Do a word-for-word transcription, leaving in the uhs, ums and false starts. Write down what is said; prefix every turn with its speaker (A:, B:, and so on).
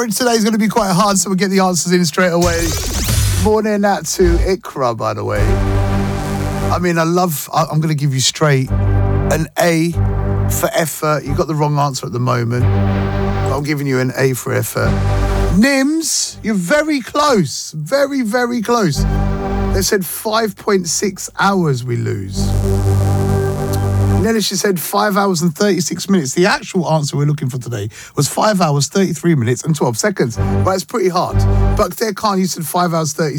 A: for today is going to be quite hard, so we'll get the answers in straight away. Morning out to Ikra, by the way. I mean, I love... I, I'm going to give you straight an A for effort. You got the wrong answer at the moment. But I'm giving you an A for effort. Nims, you're very close. Very, very close. They said five point six hours we lose. And then she said five hours and thirty-six minutes. The actual answer we're looking for today was five hours, thirty-three minutes and twelve seconds. But it's pretty hard. Bakhter Khan, you said five hours, thirty